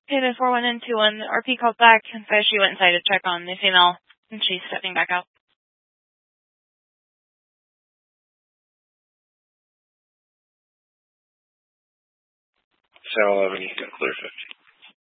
Payment 4121, RP called back and said she went inside to check on the female, and she's stepping back out. Channel 11, you can clear 50.